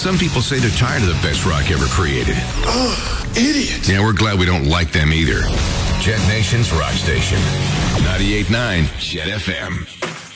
Some people say they're tired of the best rock ever created. Oh, idiot. Yeah, we're glad we don't like them either. Jet Nation's Rock Station. 98.9 Jet FM.